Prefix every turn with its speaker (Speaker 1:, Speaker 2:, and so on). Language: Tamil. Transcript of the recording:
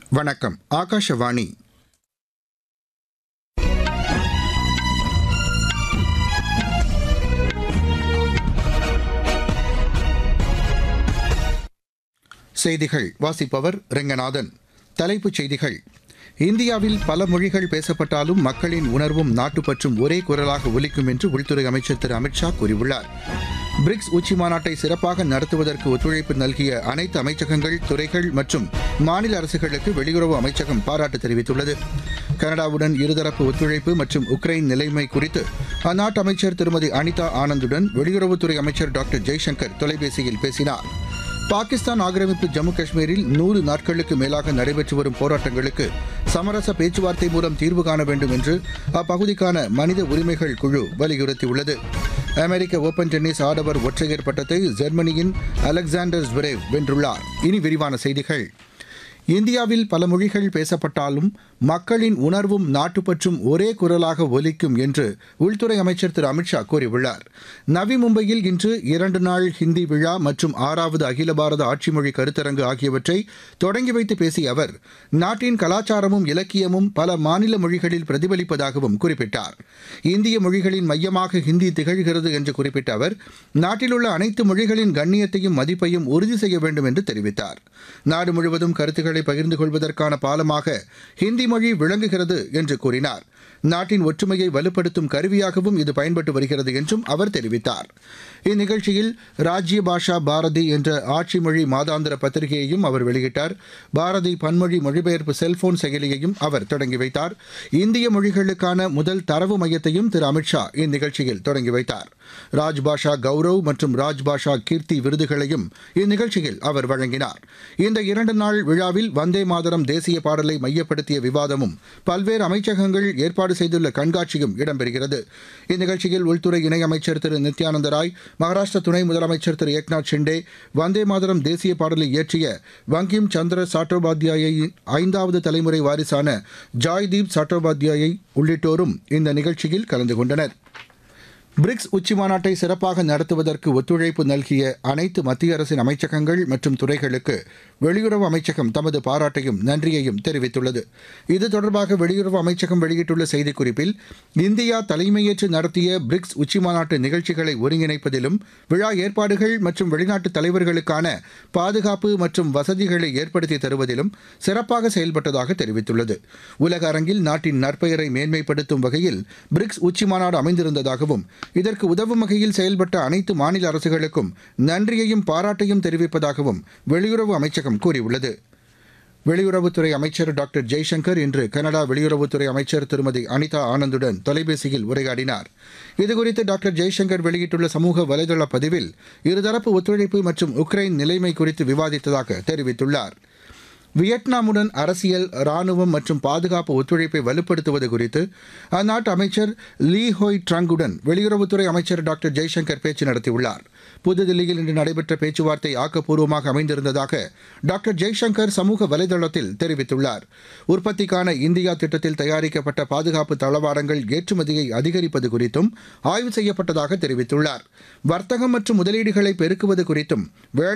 Speaker 1: வணக்கம். ஆகாஷவாணி. செய்திகள் வாசிப்பவர் ரெங்கநாதன். தலைப்புச் செய்திகள். இந்தியாவில் பல மொழிகள் பேசப்பட்டாலும் மக்களின் உணர்வும் நாட்டுப்பற்றும் ஒரே குரலாக ஒலிக்கும் என்று உள்துறை அமைச்சர் திரு அமித்ஷா கூறியுள்ளார். பிரிக்ஸ் உச்சிமாநாட்டை சிறப்பாக நடத்துவதற்கு ஒத்துழைப்பு நல்கிய அனைத்து அமைச்சகங்கள், துறைகள் மற்றும் மாநில அரசுகளுக்கு வெளியுறவு அமைச்சகம் பாராட்டு தெரிவித்துள்ளது. கனடாவுடன் இருதரப்பு ஒத்துழைப்பு மற்றும் உக்ரைன் நிலைமை குறித்து அந்நாட்டு அமைச்சர் திருமதி அனிதா ஆனந்துடன் வெளியுறவுத்துறை அமைச்சர் டாக்டர் ஜெய்சங்கர் தொலைபேசியில் பேசினார். பாகிஸ்தான் ஆக்கிரமிப்பு ஜம்மு காஷ்மீரில் 100 நாட்களுக்கு மேலாக நடைபெற்று வரும் போராட்டங்களுக்கு சமரச பேச்சுவார்த்தை மூலம் தீர்வு காண வேண்டும் என்று அப்பகுதிக்கான மனித உரிமைகள் குழு வலியுறுத்தியுள்ளது. அமெரிக்க ஓபன் டென்னிஸ் ஆடவர் ஒற்றையர் பட்டத்தை ஜெர்மனியின் அலெக்சாண்டர் ஸ்வெரேவ் வென்றுள்ளார். இனி விரிவான செய்திகள். இந்தியாவில் பல மொழிகள் பேசப்பட்டாலும் மக்களின் உணர்வும் நாட்டுப்பற்றும் ஒரே குரலாக ஒலிக்கும் என்று உள்துறை அமைச்சர் திரு அமித்ஷா கூறியுள்ளார். நவி மும்பையில் இன்று 2 நாள் ஹிந்தி விழா மற்றும் 6வது அகில பாரத ஆட்சிமொழி கருத்தரங்கு ஆகியவற்றை தொடங்கி வைத்து பேசிய அவர், நாட்டின் கலாச்சாரமும் இலக்கியமும் பல மாநில மொழிகளில் பிரதிபலிப்பதாகவும் குறிப்பிட்டார். இந்திய மொழிகளின் மையமாக ஹிந்தி திகழ்கிறது என்று குறிப்பிட்ட அவர், நாட்டில் உள்ள அனைத்து மொழிகளின் கண்ணியத்தையும் மதிப்பையும் உறுதி செய்ய வேண்டும் என்று தெரிவித்தார். நாடு முழுவதும் கருத்துக்களை பகிர்ந்து கொள்வதற்கான பாலமாக ஹிந்தி மொழி விளங்குகிறது என்று கூறினார். நாட்டின் ஒற்றுமையை வலுப்படுத்தும் கருவியாகவும் இது பயன்பட்டு வருகிறது என்றும் அவர் தெரிவித்தார். இந்நிகழ்ச்சியில் ராஜ்ய பாஷா பாரதி என்ற ஆட்சி மொழி மாதாந்திர பத்திரிகையையும் அவர் வெளியிட்டார். பாரதி பன்மொழி மொழிபெயர்ப்பு செல்போன் செயலியையும் அவர் தொடங்கி வைத்தார். இந்திய மொழிகளுக்கான முதல் தரவு மையத்தையும் திரு அமித்ஷா இந்நிகழ்ச்சியில் தொடங்கி வைத்தார். ராஜ்பாஷா கௌரவ் மற்றும் ராஜ்பாஷா கீர்த்தி விருதுகளையும் இந்நிகழ்ச்சியில் அவர் வழங்கினார். இந்த 2 நாள் விழாவில் வந்தே மாதரம் தேசிய பாடலை மையப்படுத்திய விவாதமும் பல்வேறு அமைச்சகங்கள் ஏற்பாடு செய்துள்ள கண்காட்சியும் இடம்பெறுகிறது. இந்நிகழ்ச்சியில் உள்துறை இணையமைச்சர் திரு நித்யானந்த ராய், மகாராஷ்டிர துணை முதலமைச்சர் திரு ஏக்நாத் ஷிண்டே, வந்தே மாதரம் தேசிய பாடலை இயற்றிய வங்கிம் சந்திர சாட்டோபாத்யாயின் 5வது தலைமுறை வாரிசான ஜாய்தீப் சாட்டோபாத்யாயை உள்ளிட்டோரும் இந்த நிகழ்ச்சியில் கலந்து கொண்டனர். பிரிக்ஸ் உச்சிமாநாட்டை சிறப்பாக நடத்துவதற்கு ஒத்துழைப்பு நல்கிய அனைத்து மத்திய அரசின் அமைச்சகங்கள் மற்றும் துறைகளுக்கு வெளியுறவு அமைச்சகம் தமது பாராட்டையும் நன்றியையும் தெரிவித்துள்ளது. இது தொடர்பாக வெளியுறவு அமைச்சகம் வெளியிட்டுள்ள செய்திக்குறிப்பில், இந்தியா தலைமையேற்று நடத்திய பிரிக்ஸ் உச்சிமாநாட்டு நிகழ்ச்சிகளை ஒருங்கிணைப்பதிலும் விழா ஏற்பாடுகள் மற்றும் வெளிநாட்டு தலைவர்களுக்கான பாதுகாப்பு மற்றும் வசதிகளை ஏற்படுத்தி தருவதிலும் சிறப்பாக செயல்பட்டதாக தெரிவித்துள்ளது. உலக அரங்கில் நாட்டின் நற்பெயரை மேன்மைப்படுத்தும் வகையில் பிரிக்ஸ் உச்சிமாநாடு அமைந்திருந்ததாகவும், இதற்கு உதவும் வகையில் செயல்பட்ட அனைத்து மாநில அரசுகளுக்கும் நன்றியையும் பாராட்டையும் தெரிவிப்பதாகவும் வெளியுறவு அமைச்சகம் கூறியுள்ளது. வெளியுறவுத்துறை அமைச்சர் டாக்டர் ஜெய்சங்கர் இன்று கனடா வெளியுறவுத்துறை அமைச்சர் திருமதி அனிதா ஆனந்துடன் தொலைபேசியில் உரையாடினார். இதுகுறித்து டாக்டர் ஜெய்சங்கர் வெளியிட்டுள்ள சமூக வலைதள பதிவில், இருதரப்பு ஒத்துழைப்பு மற்றும் உக்ரைன் நிலைமை குறித்து விவாதித்ததாக தெரிவித்துள்ளார். வியட்நாமுடன் அரசியல், ராணுவம் மற்றும் பாதுகாப்பு ஒத்துழைப்பை வலுப்படுத்துவது குறித்து அந்நாட்டு அமைச்சர் லீ ஹோய் ட்ரங்குடன் வெளியுறவுத்துறை அமைச்சர் டாக்டர் ஜெய்சங்கர் பேச்சு நடத்தியுள்ளார். புதுதில்லியில் இன்று நடைபெற்ற பேச்சுவார்த்தை ஆக்கப்பூர்வமாக அமைந்திருந்ததாக டாக்டர் ஜெய்சங்கர் சமூக வலைதளத்தில் தெரிவித்துள்ளார். உற்பத்திக்கான இந்தியா திட்டத்தில் தயாரிக்கப்பட்ட பாதுகாப்பு தளவாடங்கள் ஏற்றுமதியை அதிகரிப்பது குறித்தும் ஆய்வு செய்யப்பட்டதாக தெரிவித்துள்ளார். வர்த்தகம் மற்றும் முதலீடுகளை பெருக்குவது குறித்தும்